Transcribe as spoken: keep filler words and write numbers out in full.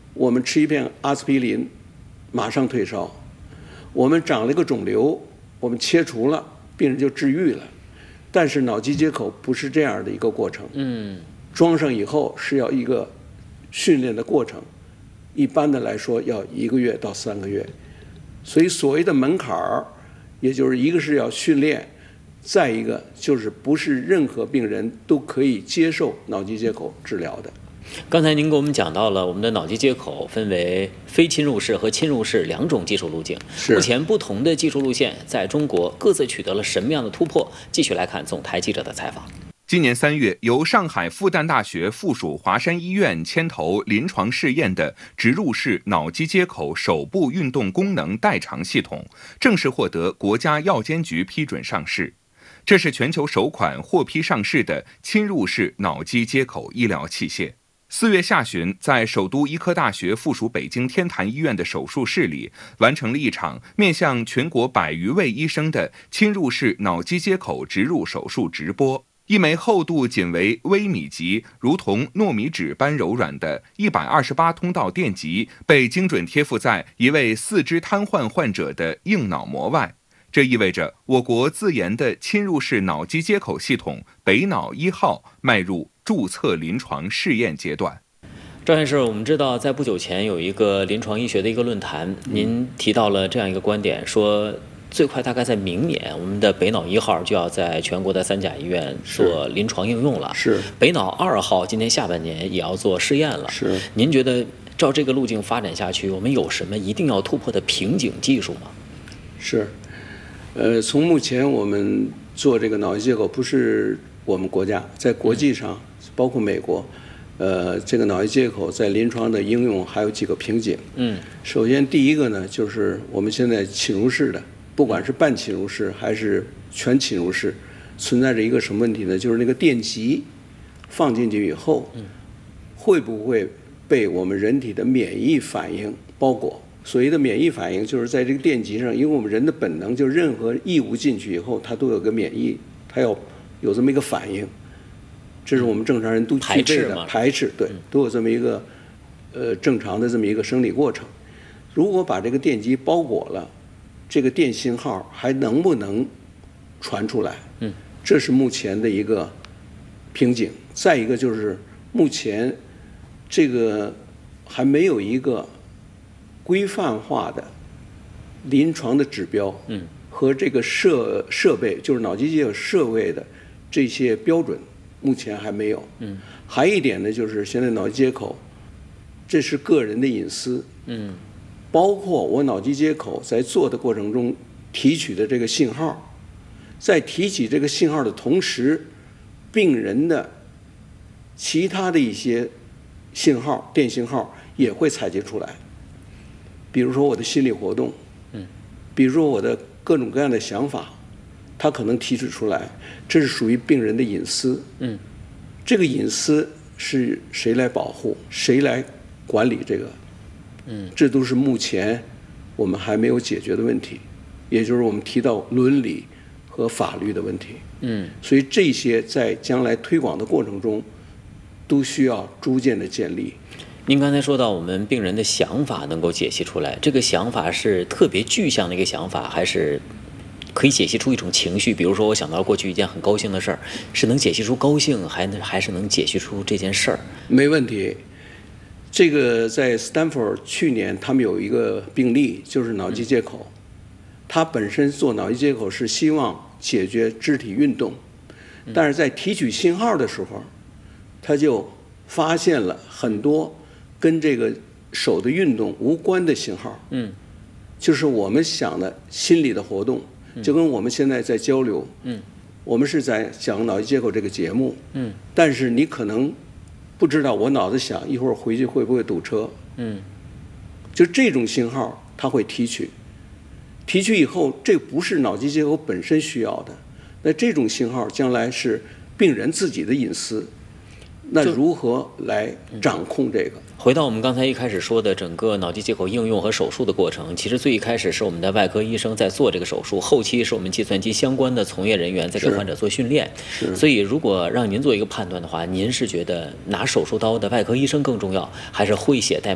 我们吃一片阿司匹林，马上退烧；我们长了一个肿瘤，我们切除了，病人就治愈了。但是脑机接口不是这样的一个过程。嗯，装上以后是要一个训练的过程，一般的来说要一个月到三个月。所以所谓的门槛儿，也就是一个是要训练，再一个就是不是任何病人都可以接受脑机接口治疗的。 刚才您给我们讲到了我们的脑机接口分为非侵入式和侵入式两种技术路径。目前不同的技术路线在中国各自取得了什么样的突破？继续来看总台记者的采访。 今年三月，由上海复旦大学附属华山医院牵头临床试验的植入式脑机接口手部运动功能代偿系统，正式获得国家药监局批准上市。这是全球首款获批上市的侵入式脑机接口医疗器械。四月下旬，在首都医科大学附属北京天坛医院的手术室里，完成了一场面向全国百余位医生的侵入式脑机接口植入手术直播。一枚厚度仅为微米级，如同糯米纸般柔软的一百二十八通道电极，被精准贴附在一位四肢瘫痪患者的硬脑膜外。这意味着我国自研的侵入式脑机接口系统北脑一号迈入注册临床试验阶段。 赵院士，我们知道在不久前有一个临床医学的一个论坛，您提到了这样一个观点，说最快大概在明年，我们的北脑一号就要在全国的三甲医院做临床应用了。 是。北脑二号今年下半年也要做试验了。 是。 您觉得照这个路径发展下去，我们有什么一定要突破的瓶颈技术吗？ 是。呃，从目前我们做这个脑机接口，不是我们国家，在国际上，包括美国，呃，这个脑机接口在临床的应用还有几个瓶颈。嗯，首先第一个呢，就是我们现在侵入式的，不管是半侵入式还是全侵入式，存在着一个什么问题呢？就是那个电极放进去以后，会不会被我们人体的免疫反应包裹？所谓的免疫反应，就是在这个电极上，因为我们人的本能，就任何异物进去以后，它都有个免疫，它要有这么一个反应，这是我们正常人都具备的。排斥，对，都有这么一个呃正常的这么一个生理过程。如果把这个电极包裹了，这个电信号还能不能传出来？嗯，这是目前的一个瓶颈。再一个就是目前这个还没有一个规范化的临床的指标，嗯，和这个设设备，就是脑机接口设备的这些标准，目前还没有。嗯，还一点呢，就是现在脑机接口，这是个人的隐私，嗯，包括我脑机接口在做的过程中提取的这个信号，在提取这个信号的同时，病人的其他的一些信号、电信号也会采集出来。比如说我的心理活动，嗯，比如说我的各种各样的想法，它可能提取出来，这是属于病人的隐私，嗯，这个隐私是谁来保护，谁来管理这个，嗯，这都是目前我们还没有解决的问题，也就是我们提到伦理和法律的问题，嗯，所以这些在将来推广的过程中，都需要逐渐的建立。 您刚才说到我们病人的想法能够解析出来，这个想法是特别具象的一个想法，还是可以解析出一种情绪？比如说我想到过去一件很高兴的事儿，是能解析出高兴，还能还是能解析出这件事儿？ 没问题。这个在斯坦福去年他们有一个病例，就是脑机接口，他本身做脑机接口是希望解决肢体运动，但是在提取信号的时候，他就发现了很多跟这个手的运动无关的信号，嗯，就是我们想的心理的活动，就跟我们现在在交流，嗯，我们是在讲脑机接口这个节目，嗯，但是你可能不知道我脑子想一会儿回去会不会堵车，嗯，就这种信号它会提取，提取以后这不是脑机接口本身需要的，那这种信号将来是病人自己的隐私。那如何来掌控这个？ 回到我们刚才一开始说的整个脑机接口应用和手术的过程，其实最一开始是我们的外科医生在做这个手术，后期是我们计算机相关的从业人员在给患者做训练。所以如果让您做一个判断的话，您是觉得拿手术刀的外科医生更重要，还是会写代码